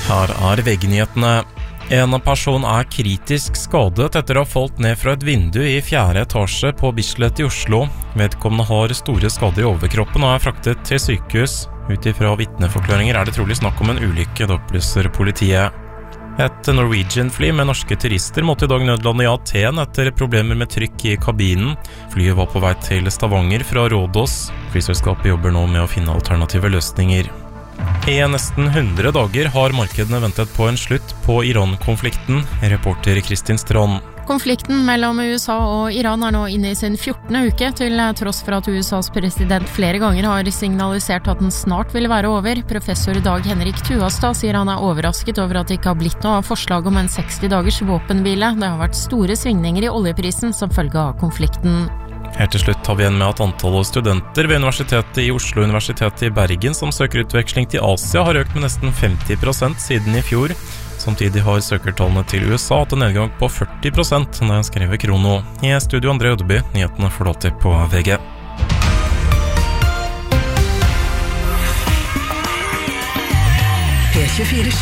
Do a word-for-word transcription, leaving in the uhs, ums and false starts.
Her er V G-nyhetene. En person er kritisk skadet etter å ha falt ned fra et vindu i fjerde etasje på Bislett i Oslo. Vedkommende har store skader i overkroppen og er fraktet til sykehus. Ut ifra vitneforklaringer er det trolig snakk om en ulykke, det opplyser politiet. Et Norwegian-fly med norske turister måtte i dag nødlande i Aten etter problemer med trykk i kabinen. Flyet var på vei til Stavanger fra Rådås. Flyselskapet jobber nå med å finne alternative løsninger. I nesten hundre dager har markedene ventet på en slutt på Iran-konflikten, reporter Kristin Strand. Konflikten mellom U S A og Iran er nå inne i sin fjortende uke, til tross for at U S A's president flere ganger har signalisert at den snart vil være over. Professor Dag Henrik Tuastad sier han er overrasket over at det ikke har blitt noe av forslag om en seksti dagers våpenhvile. Det har vært store svingninger i oljeprisen som følge av konflikten. Helt til slutt tar vi igjen med at antallet studenter ved Universitetet i Oslo og Universitetet i Bergen som søker utveksling til Asia har økt med nesten femti prosent siden i fjor. Samtidig har søkertallene til U S A hatt en nedgang på førti prosent, det skrevet Krono. I studio André Ødeby, nyhetene får du alltid på V G. P tjuefire